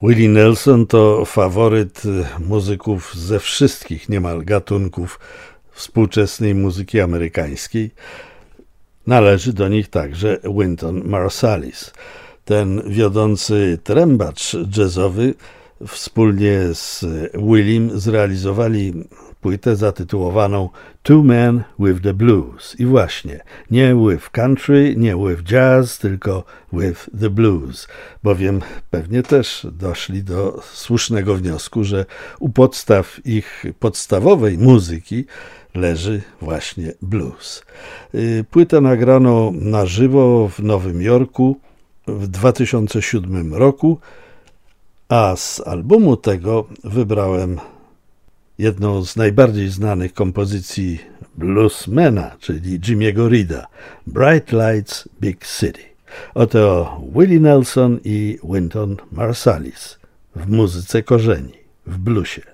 Willie Nelson to faworyt muzyków ze wszystkich niemal gatunków współczesnej muzyki amerykańskiej. Należy do nich także Wynton Marsalis. Ten wiodący trębacz jazzowy wspólnie z Willim zrealizowali płytę zatytułowaną Two Men with the Blues. I właśnie, nie with country, nie with jazz, tylko with the blues. Bowiem pewnie też doszli do słusznego wniosku, że u podstaw ich podstawowej muzyki leży właśnie blues. Płytę nagrano na żywo w Nowym Jorku w 2007 roku, a z albumu tego wybrałem jedną z najbardziej znanych kompozycji bluesmana, czyli Jimmy'ego Reeda, Bright Lights, Big City. Oto Willie Nelson i Wynton Marsalis w muzyce korzeni, w bluesie.